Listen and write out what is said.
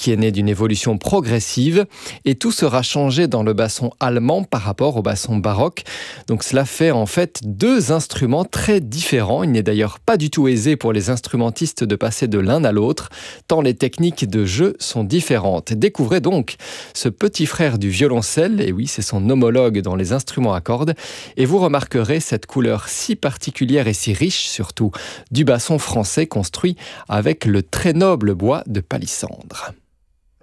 qui est né d'une évolution progressive. Et tout sera changé dans le basson allemand par rapport au basson baroque. Donc cela fait en fait deux instruments très différents. Il n'est d'ailleurs pas du tout aisé pour les instrumentistes de passer de l'un à l'autre, tant les techniques de jeu sont différentes. Découvrez donc ce petit frère du violoncelle, et oui, c'est son homologue dans les instruments à cordes, et vous remarquerez cette couleur si particulière et si riche surtout du basson français construit avec le très noble bois de palissandre.